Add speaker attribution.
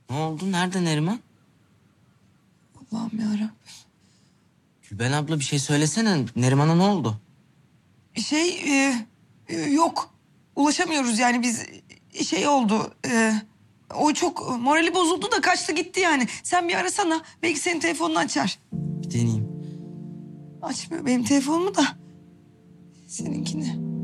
Speaker 1: Ne oldu? Nerede Neriman?
Speaker 2: Allah'ım yarabbim.
Speaker 1: Gülben abla bir şey söylesene. Neriman'a ne oldu?
Speaker 2: Yok. Ulaşamıyoruz yani biz şey oldu. O çok morali bozuldu da kaçtı gitti yani. Sen bir arasana. Belki senin telefonunu açar.
Speaker 1: Bir deneyeyim.
Speaker 2: Açmıyor benim telefonumu da. Seninkini.